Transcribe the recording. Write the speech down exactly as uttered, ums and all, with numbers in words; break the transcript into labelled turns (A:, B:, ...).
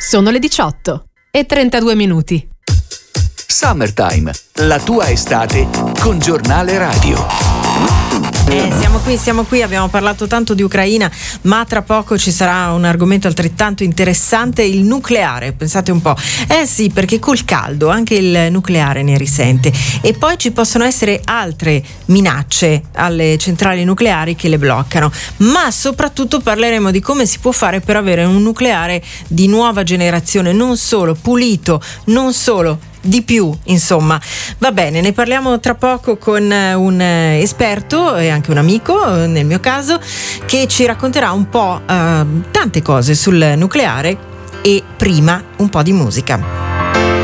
A: Sono le diciotto e trentadue minuti.
B: Summertime, la tua estate con Giornale Radio.
C: Eh, siamo qui, siamo qui, abbiamo parlato tanto di Ucraina, ma tra poco ci sarà un argomento altrettanto interessante, il nucleare, pensate un po'. Eh sì, perché col caldo anche il nucleare ne risente, e poi ci possono essere altre minacce alle centrali nucleari che le bloccano, ma soprattutto parleremo di come si può fare per avere un nucleare di nuova generazione, non solo pulito, non solo di più, insomma. Va bene, ne parliamo tra poco con un esperto e anche un amico, nel mio caso, che ci racconterà un po' eh, tante cose sul nucleare, e prima un po' di musica.